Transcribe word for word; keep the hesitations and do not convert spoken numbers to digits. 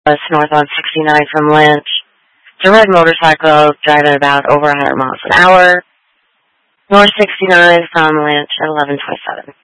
Bus north on sixty-nine from Lynch. It's a red motorcycle driving about over one hundred miles an hour. North sixty-nine from Lynch at eleven twenty-seven.